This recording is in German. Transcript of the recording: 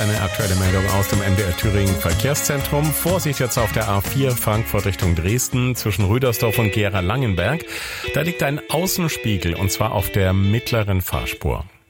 Eine aktuelle Meldung aus dem MDR Thüringen Verkehrszentrum. Vorsicht jetzt auf der A4 Frankfurt Richtung Dresden zwischen Rüdersdorf und Gera-Langenberg. Da liegt ein Außenspiegel und zwar auf der mittleren Fahrspur.